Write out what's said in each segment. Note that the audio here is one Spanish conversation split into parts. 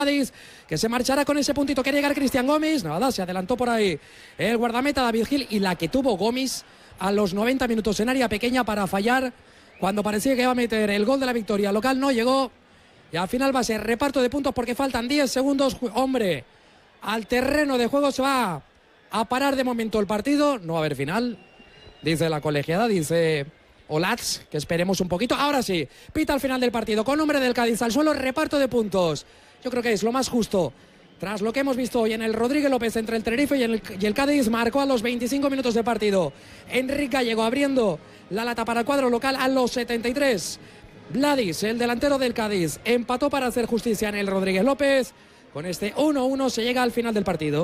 Cádiz, que se marchará con ese puntito. Quiere llegar Cristian Gomis, nada, se adelantó por ahí el guardameta David Gil, y la que tuvo Gomis a los 90 minutos en área pequeña para fallar cuando parecía que iba a meter el gol de la victoria local, no llegó, y al final va a ser reparto de puntos porque faltan 10 segundos. Hombre, al terreno de juego se va a parar de momento el partido, no va a haber final, dice la colegiada, dice Olatz, que esperemos un poquito. Ahora sí, pita al final del partido con nombre del Cádiz al suelo, reparto de puntos. Yo creo que es lo más justo. Tras lo que hemos visto hoy en el Rodríguez López entre el Tenerife y el Cádiz, marcó a los 25 minutos de partido Enrique Gallego abriendo la lata para el cuadro local a los 73. Vladis, el delantero del Cádiz, empató para hacer justicia en el Rodríguez López. Con este 1-1 se llega al final del partido.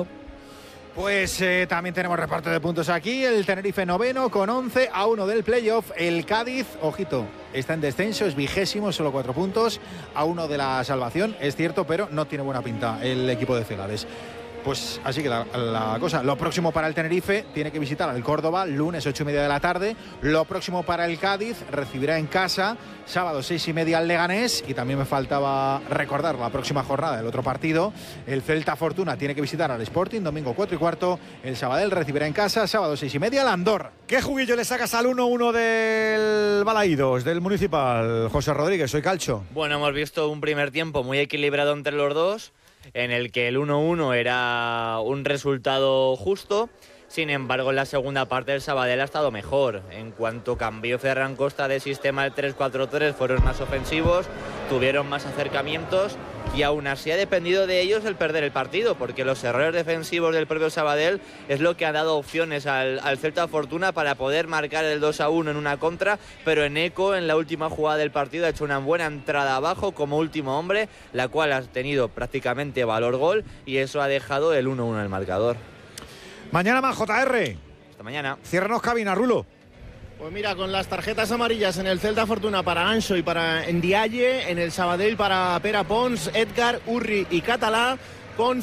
Pues también tenemos reparto de puntos aquí. El Tenerife noveno con 11-1 del playoff. El Cádiz, ojito, está en descenso, es 20º, solo 4 puntos, a 1 de la salvación, es cierto, pero no tiene buena pinta el equipo de Celades. Pues así que la cosa. Lo próximo para el Tenerife, tiene que visitar al Córdoba, lunes 8:30 de la tarde. Lo próximo para el Cádiz, recibirá en casa, sábado 6:30 al Leganés. Y también me faltaba recordar la próxima jornada del otro partido. El Celta Fortuna tiene que visitar al Sporting, domingo 4:15. El Sabadell recibirá en casa, sábado 6:30 al Andorra. ¿Qué juguillo le sacas al 1-1 del Balaídos, del Municipal? José Rodríguez, soy Calcho. Bueno, hemos visto un primer tiempo muy equilibrado entre los dos, en el que el 1-1 era un resultado justo. Sin embargo, en la segunda parte el Sabadell ha estado mejor. En cuanto cambió Ferran Costa de sistema del 3-4-3, fueron más ofensivos, tuvieron más acercamientos, y aún así ha dependido de ellos el perder el partido, porque los errores defensivos del propio Sabadell es lo que ha dado opciones al Celta Fortuna para poder marcar el 2-1 en una contra, pero Eneco en la última jugada del partido ha hecho una buena entrada abajo como último hombre, la cual ha tenido prácticamente valor gol, y eso ha dejado el 1-1 en el marcador. Mañana más, JR. Hasta mañana. Ciérranos cabina, Rulo. Pues mira, con las tarjetas amarillas en el Celta Fortuna para Anxo y para Ndiaye, en el Sabadell para Pere Pons, Edgar, Urri y Catalá, con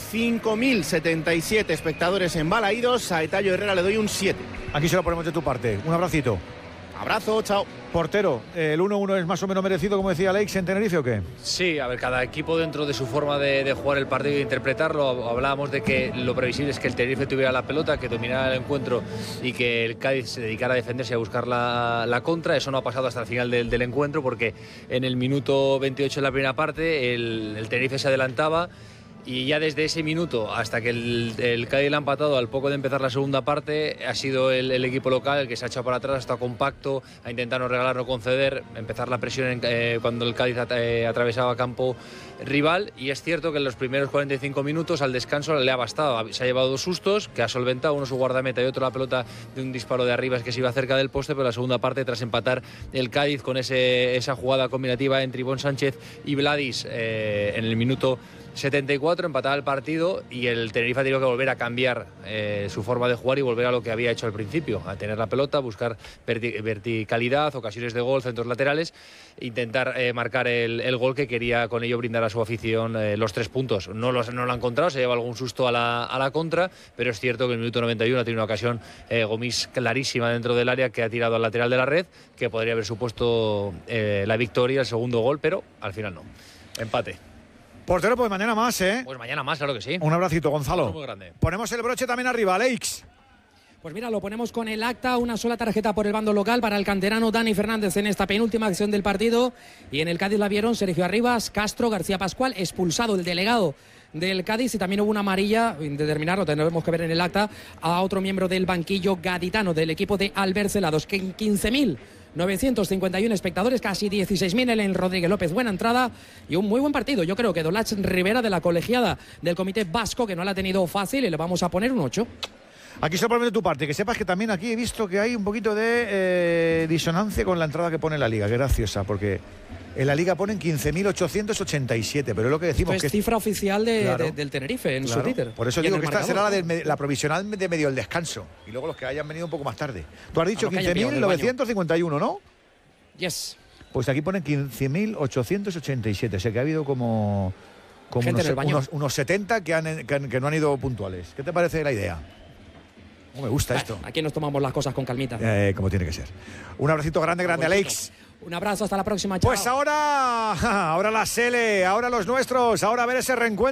5.077 espectadores en Balaídos. A Etayo Herrera le doy un 7. Aquí se lo ponemos de tu parte. Un abracito. Abrazo, chao. Portero, ¿el 1-1 es más o menos merecido, como decía Alex, en Tenerife o qué? Sí, a ver, cada equipo dentro de su forma de jugar el partido y de interpretarlo. Hablábamos de que lo previsible es que el Tenerife tuviera la pelota, que dominara el encuentro y que el Cádiz se dedicara a defenderse y a buscar la contra. Eso no ha pasado hasta el final del encuentro, porque en el minuto 28 de la primera parte el Tenerife se adelantaba. Y ya desde ese minuto hasta que el Cádiz le ha empatado al poco de empezar la segunda parte, ha sido el equipo local el que se ha echado para atrás, ha estado compacto, ha intentado no regalar, no conceder, empezar la presión cuando el Cádiz atravesaba campo rival. Y es cierto que en los primeros 45 minutos al descanso le ha bastado, se ha llevado 2 sustos que ha solventado, uno su guardameta y otro la pelota de un disparo de arriba que se iba cerca del poste, pero la segunda parte, tras empatar el Cádiz con esa jugada combinativa entre Ivonne Sánchez y Vladis en el minuto 74, empataba el partido, y el Tenerife ha tenido que volver a cambiar su forma de jugar y volver a lo que había hecho al principio, a tener la pelota, buscar verticalidad, ocasiones de gol, centros laterales, intentar marcar el gol que quería con ello brindar a su afición los 3 puntos. No lo ha encontrado, se lleva algún susto a la contra, pero es cierto que en el minuto 91 ha tenido una ocasión Gomis clarísima dentro del área, que ha tirado al lateral de la red, que podría haber supuesto la victoria, el segundo gol, pero al final no. Empate. Portero, pues mañana más, ¿eh? Pues mañana más, claro que sí. Un abracito, Gonzalo. Muy grande. Ponemos el broche también arriba, Alex. Pues mira, lo ponemos con el acta, una sola tarjeta por el bando local para el canterano Dani Fernández en esta penúltima acción del partido. Y en el Cádiz la vieron Sergio Arribas, Castro, García Pascual, expulsado el delegado del Cádiz, y también hubo una amarilla, indeterminada, lo tendremos que ver en el acta, a otro miembro del banquillo gaditano del equipo de Albert Celados, que en 15.951 espectadores, casi 16.000 en el Rodríguez López. Buena entrada y un muy buen partido. Yo creo que Dolach Rivera, de la colegiada del comité vasco, que no la ha tenido fácil, y le vamos a poner un 8. Aquí se lo de tu parte, que sepas que también aquí he visto que hay un poquito de disonancia con la entrada que pone la Liga, que es graciosa, porque en la Liga ponen 15.887, pero es lo que decimos, que es cifra oficial del Tenerife en su Twitter. Por eso digo que esta será la provisional de medio el descanso, y luego los que hayan venido un poco más tarde. Tú has dicho 15.951, ¿no? Yes. Pues aquí ponen 15.887, o sea que ha habido como unos 70 que no han ido puntuales. ¿Qué te parece la idea? No me gusta esto. Aquí nos tomamos las cosas con calmita. Como tiene que ser. Un abracito grande, Alex. Un abrazo, hasta la próxima. Chao. Pues ahora la Sele, ahora los nuestros, ahora a ver ese reencuentro.